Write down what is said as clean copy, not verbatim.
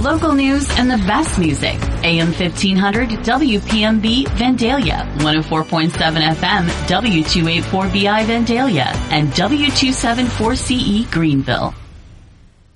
local news and the best music. AM 1500 WPMB Vandalia, 104.7 FM W284BI Vandalia, and W274CE Greenville.